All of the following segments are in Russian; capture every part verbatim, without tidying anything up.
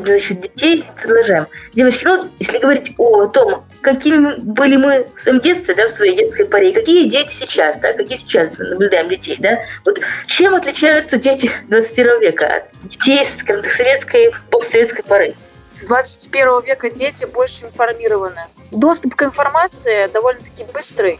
насчет детей продолжаем. Девочки, ну, если говорить о том, какими были мы в своем детстве, да, в своей детской поре, и какие дети сейчас, да, какие сейчас мы наблюдаем детей, да, вот чем отличаются дети двадцать первого века от детей, скажем так, советской, постсоветской поры? двадцать первого века дети больше информированы. Доступ к информации довольно-таки быстрый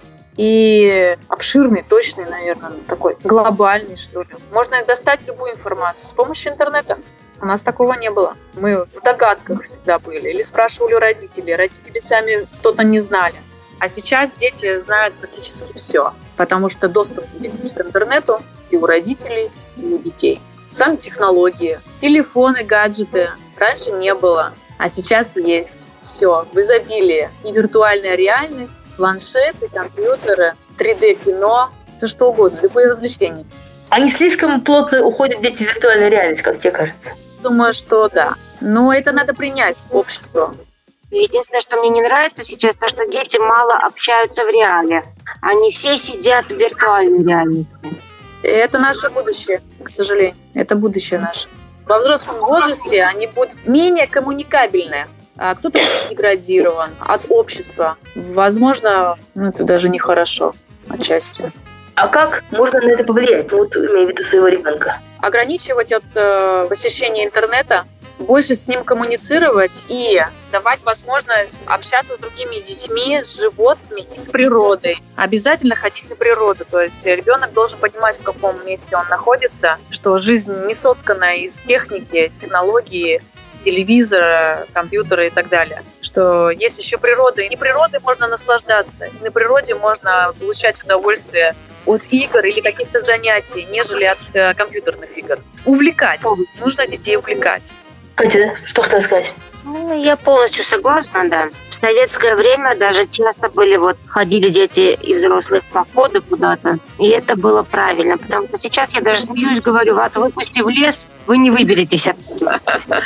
и обширный, точный, наверное, такой глобальный, что ли. Можно достать любую информацию с помощью интернета. У нас такого не было. Мы в догадках всегда были. Или спрашивали у родителей. Родители сами что-то не знали. А сейчас дети знают практически все. Потому что доступ есть к интернету и у родителей, и у детей. Сами технологии, телефоны, гаджеты. Раньше не было, а сейчас есть. Все в изобилии. И виртуальная реальность, планшеты, компьютеры, три дэ-кино, все что угодно, любые развлечения. А не слишком плотно уходят дети в виртуальную реальность, как тебе кажется? Думаю, что да. Но это надо принять обществу. Единственное, что мне не нравится сейчас, то, что дети мало общаются в реале. Они все сидят в виртуальной реальности. Это наше будущее, к сожалению. Это будущее наше. Во взрослом возрасте они будут менее коммуникабельны. А кто-то будет деградирован от общества. Возможно, ну, это даже нехорошо отчасти. А как можно на это повлиять? Ну, вот имею в виду своего ребенка. Ограничивать от э, посещения интернета, больше с ним коммуницировать и давать возможность общаться с другими детьми, с животными и с природой. Обязательно ходить на природу. То есть ребенок должен понимать, в каком месте он находится, что жизнь не соткана из техники, технологии, телевизора, компьютера и так далее. Что есть еще природа. И природой можно наслаждаться. И на природе можно получать удовольствие от игр или каких-то занятий, нежели от э, компьютерных игр. Увлекать. Нужно детей увлекать. Катя, что хотела сказать? Ну, я полностью согласна, да. В советское время даже часто были вот ходили дети и взрослые в походы куда-то, и это было правильно, потому что сейчас я даже смеюсь, говорю, вас выпусти в лес, вы не выберетесь оттуда.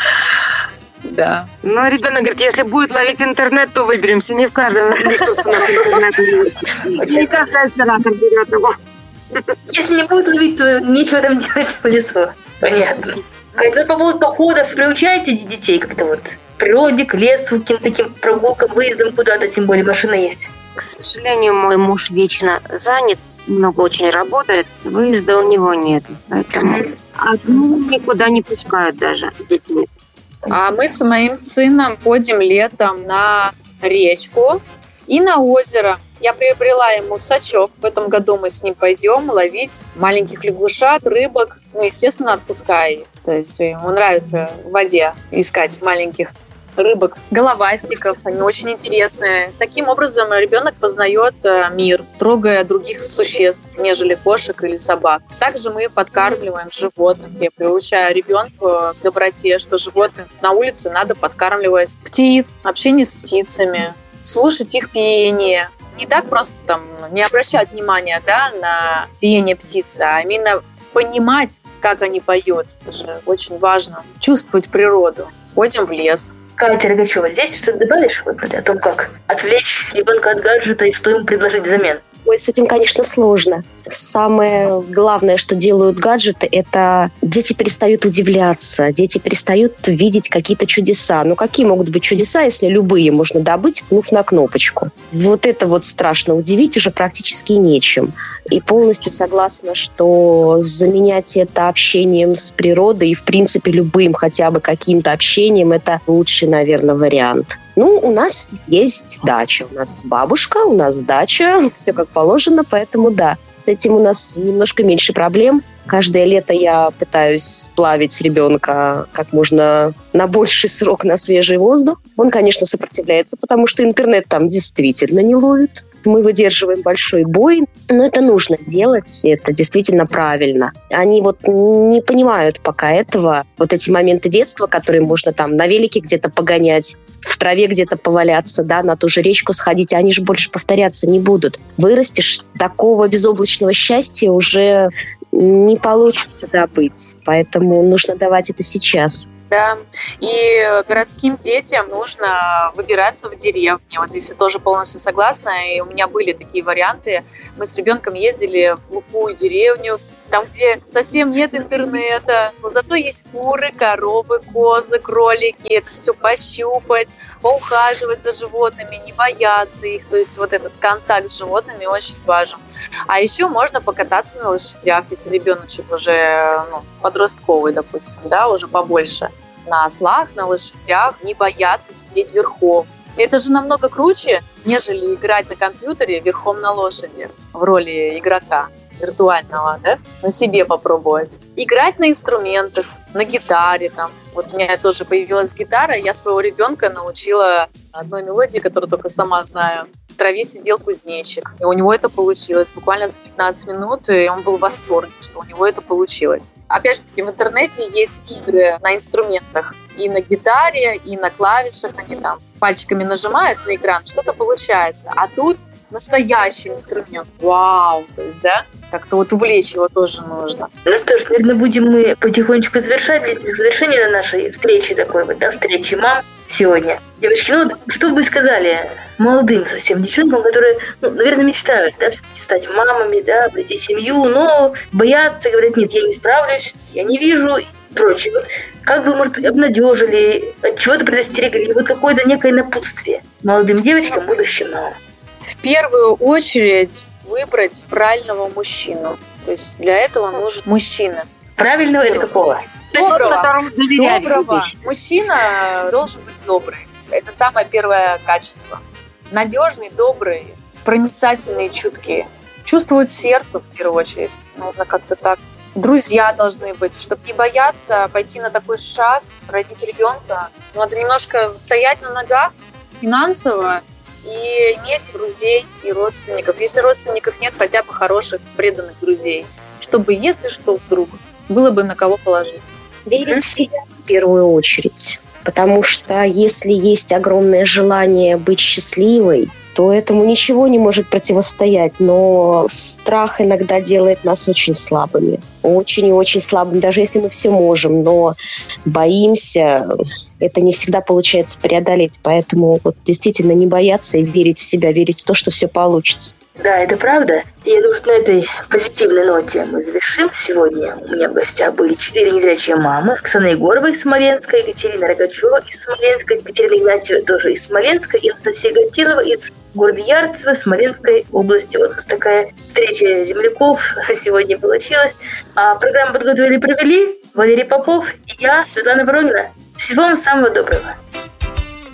Да. Но ребенок говорит, если будет ловить интернет, то выберемся. Не в каждом лесу интернет. Не каждый оператор берет его. Если не будет ловить, то нечего там делать по лесу. Понятно. Когда по поводу походов приучаете детей как-то вот к природе, к лесу, к каким-то таким прогулкам, выездам куда-то, тем более машина есть? К сожалению, мой муж вечно занят, много очень работает, выезда у него нет. Поэтому одну никуда не пускают даже детьми. А мы с моим сыном ходим летом на речку и на озеро. Я приобрела ему сачок. В этом году мы с ним пойдем ловить маленьких лягушат, рыбок. Ну, естественно, отпуская их. То есть ему нравится в воде искать маленьких рыбок, головастиков. Они очень интересные. Таким образом ребенок познает мир, трогая других существ, нежели кошек или собак. Также мы подкармливаем животных. Я приучаю ребенка к доброте, что животных на улице надо подкармливать. Птиц, общение с птицами, слушать их пение. Не так просто там не обращать внимания, да, на пение птицы, а именно понимать, как они поют. Это же очень важно. Чувствовать природу. Ходим в лес. Катя Рогачева, здесь что-то добавишь вот, о том, как отвлечь ребенка от гаджета и что ему предложить взамен? Ой, с этим, конечно, сложно. Самое главное, что делают гаджеты, это дети перестают удивляться, дети перестают видеть какие-то чудеса. Ну, какие могут быть чудеса, если любые можно добыть, ткнув на кнопочку? Вот это вот страшно. Удивить уже практически нечем. И полностью согласна, что заменять это общением с природой и, в принципе, любым хотя бы каким-то общением, это лучший, наверное, вариант. Ну, у нас есть дача, у нас бабушка, у нас дача, все как положено, поэтому да, с этим у нас немножко меньше проблем. Каждое лето я пытаюсь сплавить ребенка как можно на больший срок на свежий воздух. Он, конечно, сопротивляется, потому что интернет там действительно не ловит. Мы выдерживаем большой бой, но это нужно делать, это действительно правильно. Они вот не понимают пока этого, вот эти моменты детства, которые можно там на велике где-то погонять, в траве где-то поваляться, да, на ту же речку сходить, они же больше повторяться не будут. Вырастешь, такого безоблачного счастья уже не получится добыть, поэтому нужно давать это сейчас. Да, и городским детям нужно выбираться в деревню. Вот здесь я тоже полностью согласна, и у меня были такие варианты. Мы с ребенком ездили в глухую деревню, там, где совсем нет интернета, но зато есть куры, коровы, козы, кролики. Это все пощупать, поухаживать за животными, не бояться их. То есть вот этот контакт с животными очень важен. А еще можно покататься на лошадях, если ребеночек уже ну, подростковый, допустим, да, уже побольше. На ослах, на лошадях, не бояться сидеть верхом. Это же намного круче, нежели играть на компьютере верхом на лошади в роли игрока виртуального, да, на себе попробовать. Играть на инструментах, на гитаре там. Вот у меня тоже появилась гитара, я своего ребенка научила одной мелодии, которую только сама знаю. В траве сидел кузнечик, и у него это получилось буквально за пятнадцать минут, и он был в восторге, что у него это получилось. Опять же таки, в интернете есть игры на инструментах, и на гитаре, и на клавишах, они там пальчиками нажимают на экран, что-то получается. А тут настоящий инструмент. Вау! То есть, да, как-то вот увлечь его тоже нужно. Ну что ж, наверное, будем мы потихонечку завершать. Здесь завершение нашей встречи такой вот, да, встречи мам сегодня. Девочки, ну, что бы вы сказали молодым совсем девчонкам, которые, ну, наверное, мечтают, да, все-таки стать мамами, да, обрести семью, но боятся, говорят, нет, я не справлюсь, я не вижу и прочее. Вот как вы, может быть, обнадежили, от чего-то предостерегли, вот какое-то некое напутствие молодым девочкам, будущим мамам? В первую очередь выбрать правильного мужчину. То есть для этого нужен мужчина. Правильного это какого? Доброго. Доброго. Мужчина должен быть добрый. Это самое первое качество. Надежный, добрый, проницательный, чуткий. Чувствует сердцем в первую очередь. Нужно как-то так. Друзья должны быть, чтобы не бояться пойти на такой шаг, родить ребенка. Надо немножко стоять на ногах финансово и иметь друзей и родственников. Если родственников нет, хотя бы хороших, преданных друзей. Чтобы, если что, вдруг, было бы на кого положиться. Верить в себя в первую очередь. Потому что если есть огромное желание быть счастливой, то этому ничего не может противостоять. Но страх иногда делает нас очень слабыми. Очень и очень слабыми, даже если мы все можем. Но боимся, это не всегда получается преодолеть. Поэтому вот действительно не бояться и верить в себя, верить в то, что все получится. Да, это правда. И я думаю, что на этой позитивной ноте мы завершим сегодня. У меня в гостях были четыре незрячие мамы. Оксана Егорова из Смоленска, Екатерина Рогачева из Смоленска, Екатерина Игнатьева тоже из Смоленска, и Анастасия Гатилова из города Ярцево, Смоленской области. Вот у нас такая встреча земляков сегодня получилась. А программу подготовили и провели Валерий Попов и я, Светлана Воронина. Всего вам самого доброго.